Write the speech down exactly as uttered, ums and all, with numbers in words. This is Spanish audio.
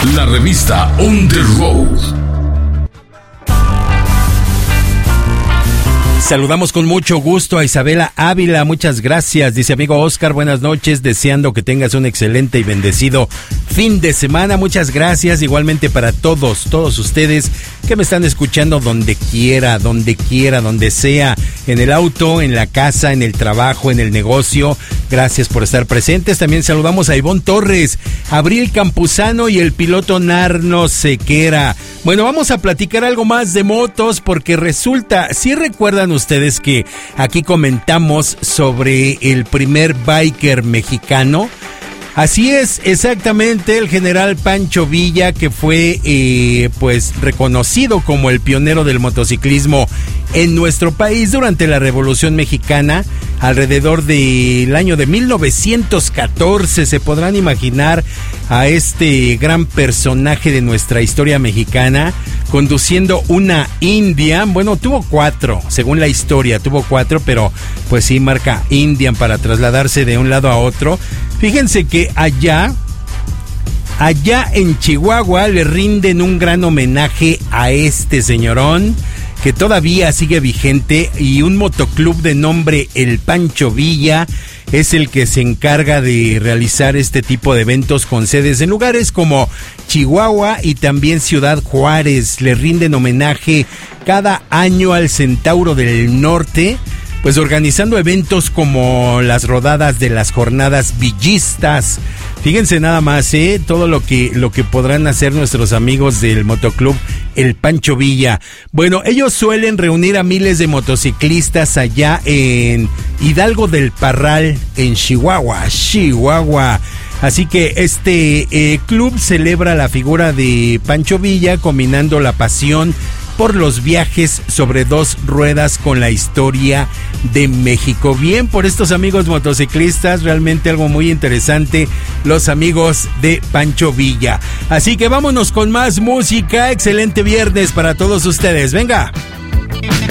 La revista On The Road. Saludamos con mucho gusto a Isabela Ávila, muchas gracias. Dice amigo Oscar, buenas noches, deseando que tengas un excelente y bendecido fin de semana. Muchas gracias, igualmente para todos, todos ustedes que me están escuchando donde quiera, donde quiera, donde sea, en el auto, en la casa, en el trabajo, en el negocio. Gracias por estar presentes. También saludamos a Ivonne Torres, Abril Campuzano y el piloto Narno Sequera. Bueno, vamos a platicar algo más de motos porque resulta, si recuerdan ustedes que aquí comentamos sobre el primer biker mexicano. Así es, exactamente, el general Pancho Villa, que fue eh, pues reconocido como el pionero del motociclismo en nuestro país durante la Revolución Mexicana, alrededor del año de mil novecientos catorce. Se podrán imaginar a este gran personaje de nuestra historia mexicana conduciendo una Indian. Bueno, tuvo cuatro, según la historia, tuvo cuatro, pero pues sí marca Indian para trasladarse de un lado a otro. Fíjense que allá, allá en Chihuahua le rinden un gran homenaje a este señorón que todavía sigue vigente, y un motoclub de nombre El Pancho Villa es el que se encarga de realizar este tipo de eventos con sedes en lugares como Chihuahua y también Ciudad Juárez. Le rinden homenaje cada año al Centauro del Norte, pues organizando eventos como las rodadas de las jornadas villistas. Fíjense nada más, ¿eh? Todo lo que, lo que podrán hacer nuestros amigos del motoclub El Pancho Villa. Bueno, ellos suelen reunir a miles de motociclistas allá en Hidalgo del Parral, en Chihuahua, Chihuahua. Así que este eh, club celebra la figura de Pancho Villa, combinando la pasión por los viajes sobre dos ruedas con la historia de México. Bien por estos amigos motociclistas, realmente algo muy interesante, los amigos de Pancho Villa. Así que vámonos con más música. Excelente viernes para todos ustedes. Venga.